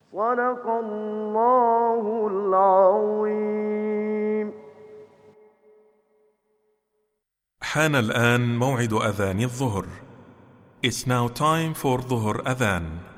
صدق الله العظيم. حان الآن موعد أذان الظهر. It's now time for ظهر أذان.